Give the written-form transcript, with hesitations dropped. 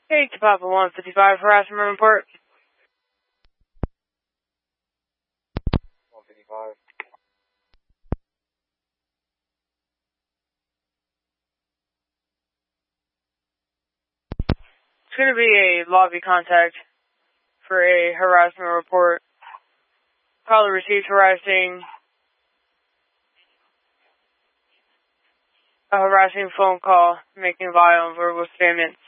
Hey, to Papa 155 harassment report. 155. It's going to be a lobby contact for a harassment report. Caller received a harassing phone call, making violent verbal statements.